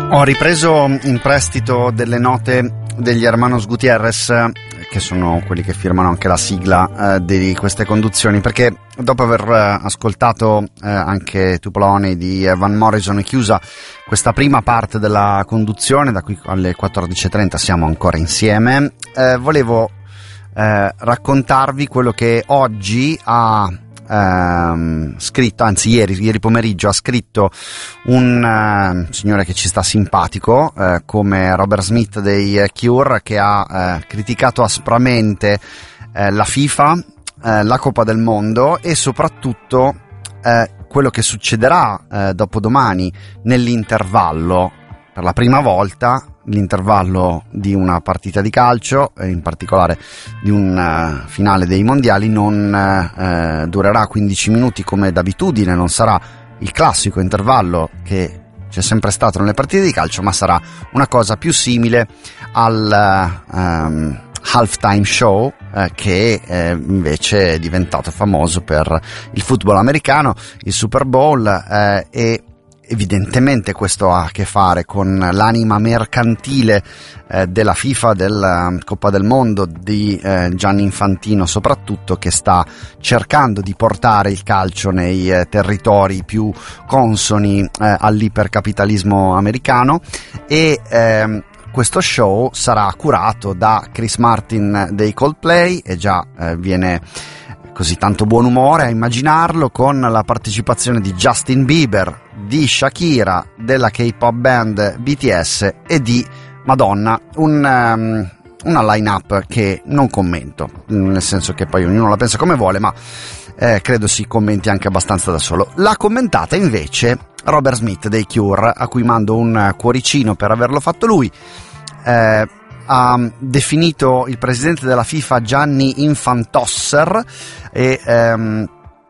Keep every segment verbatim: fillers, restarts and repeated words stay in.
Ho ripreso in prestito delle note degli Hermanos Gutierrez, che sono quelli che firmano anche la sigla eh, di queste conduzioni, perché dopo aver eh, ascoltato eh, anche Tupolone di eh, Van Morrison e chiusa questa prima parte della conduzione, da qui alle quattordici e trenta siamo ancora insieme, eh, volevo eh, raccontarvi quello che oggi ha Uh, scritto, anzi ieri, ieri pomeriggio ha scritto un uh, signore che ci sta simpatico uh, come Robert Smith dei uh, Cure, che ha uh, criticato aspramente uh, la FIFA, uh, la Coppa del Mondo e soprattutto uh, quello che succederà uh, dopodomani nell'intervallo. Per la prima volta l'intervallo di una partita di calcio, in particolare di un uh, finale dei mondiali, non uh, durerà quindici minuti come d'abitudine, non sarà il classico intervallo che c'è sempre stato nelle partite di calcio, ma sarà una cosa più simile al uh, um, halftime show uh, che uh, invece è diventato famoso per il football americano, il Super Bowl, uh, e evidentemente questo ha a che fare con l'anima mercantile eh, della FIFA, della Coppa del Mondo, di eh, Gianni Infantino soprattutto, che sta cercando di portare il calcio nei eh, territori più consoni eh, all'ipercapitalismo americano. E ehm, questo show sarà curato da Chris Martin dei Coldplay, e già eh, viene così tanto buon umore a immaginarlo, con la partecipazione di Justin Bieber, di Shakira, della K-pop band B T S e di Madonna. Un, um, una line-up che non commento, nel senso che poi ognuno la pensa come vuole, ma eh, credo si commenti anche abbastanza da solo. L'ha commentata invece Robert Smith dei Cure, a cui mando un cuoricino per averlo fatto lui. Eh, ha definito il presidente della FIFA Gianni Infantosser e ehm,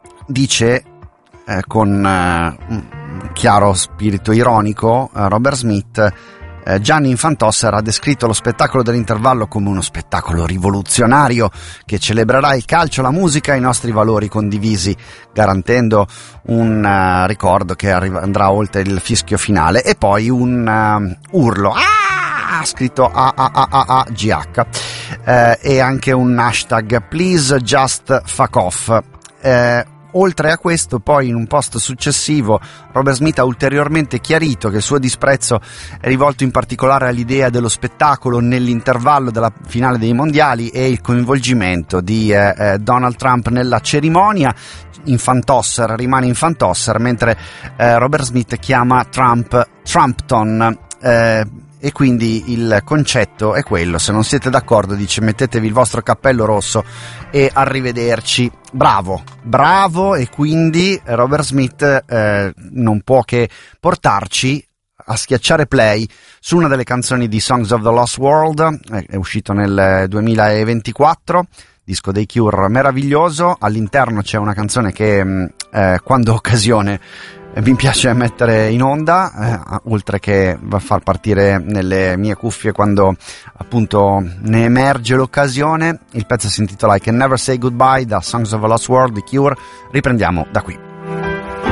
dice eh, con eh, un chiaro spirito ironico eh, Robert Smith, eh, Gianni Infantosser ha descritto lo spettacolo dell'intervallo come uno spettacolo rivoluzionario che celebrerà il calcio, la musica e i nostri valori condivisi, garantendo un uh, ricordo che arriva, andrà oltre il fischio finale, e poi un uh, urlo ah! scritto A A A A A G H eh, e anche un hashtag please just fuck off. Eh, oltre a questo, poi in un post successivo Robert Smith ha ulteriormente chiarito che il suo disprezzo è rivolto in particolare all'idea dello spettacolo nell'intervallo della finale dei mondiali e il coinvolgimento di eh, eh, Donald Trump nella cerimonia. Infantosser rimane Infantosser, mentre eh, Robert Smith chiama Trump Trumpton, eh, e quindi il concetto è quello: se non siete d'accordo, dice, mettetevi il vostro cappello rosso e arrivederci. Bravo, bravo. E quindi Robert Smith eh, non può che portarci a schiacciare play su una delle canzoni di Songs of the Lost World, eh, è uscito nel duemilaventiquattro, disco dei Cure meraviglioso. All'interno c'è una canzone che eh, quando ho occasione mi piace mettere in onda, eh, oltre che far partire nelle mie cuffie quando appunto ne emerge l'occasione. Il pezzo si intitola I Can Never Say Goodbye, da Songs of a Lost World di Cure. Riprendiamo da qui.